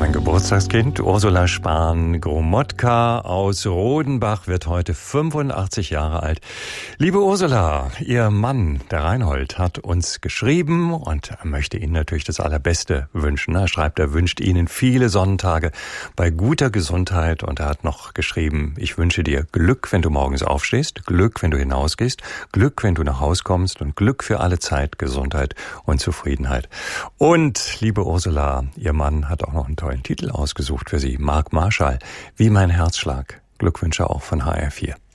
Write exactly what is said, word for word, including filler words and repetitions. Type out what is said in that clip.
Mein Geburtstagskind Ursula Spahn-Gromotka aus Rodenbach wird heute fünfundachtzig Jahre alt. Liebe Ursula, Ihr Mann, der Reinhold, hat uns geschrieben und er möchte Ihnen natürlich das Allerbeste wünschen. Er schreibt, er wünscht Ihnen viele Sonnentage bei guter Gesundheit und er hat noch geschrieben, ich wünsche dir Glück, wenn du morgens aufstehst, Glück, wenn du hinausgehst, Glück, wenn du nach Haus kommst und Glück für alle Zeit, Gesundheit und Zufriedenheit. Und, liebe Ursula, Ihr Mann hat auch noch einen tollen Titel ausgesucht für Sie. Mark Marshall, Wie mein Herzschlag. Glückwünsche auch von H R vier.